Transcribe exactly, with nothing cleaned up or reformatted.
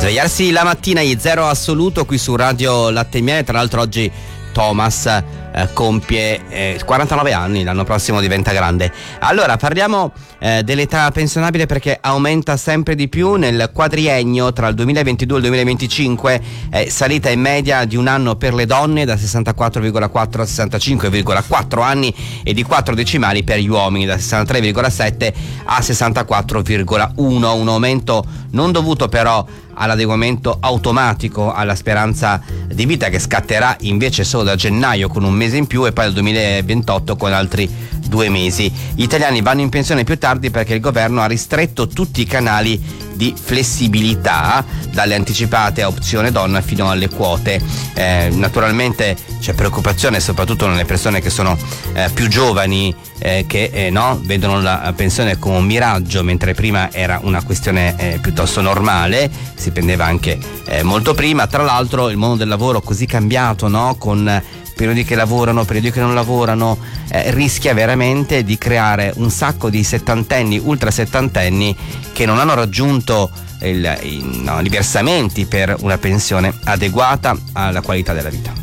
Svegliarsi la mattina in zero assoluto qui su Radio Latte e Miele. Tra l'altro oggi Thomas eh, compie eh, quarantanove anni, l'anno prossimo diventa grande. Allora parliamo eh, dell'età pensionabile, perché aumenta sempre di più. Nel quadriennio tra il duemilaventidue e il duemilaventicinque è salita in media di un anno per le donne, da sessantaquattro virgola quattro a sessantacinque virgola quattro anni, e di quattro decimali per gli uomini, da sessantatré virgola sette a sessantaquattro virgola uno. Un aumento non dovuto però all'adeguamento automatico alla speranza di vita, che scatterà invece solo da gennaio con un mese in più, e poi dal duemilaventotto con altri due mesi. Gli italiani vanno in pensione più tardi perché il governo ha ristretto tutti i canali di flessibilità, dalle anticipate a opzione donna fino alle quote. Eh, naturalmente c'è preoccupazione soprattutto nelle persone che sono eh, più giovani, eh, che eh, no, vedono la pensione come un miraggio, mentre prima era una questione eh, piuttosto normale, si prendeva anche eh, molto prima. Tra l'altro il mondo del lavoro così cambiato, no, con periodi che lavorano, periodi che non lavorano, eh, rischia veramente di creare un sacco di settantenni, ultra settantenni che non hanno raggiunto il, i, no, i versamenti per una pensione adeguata alla qualità della vita.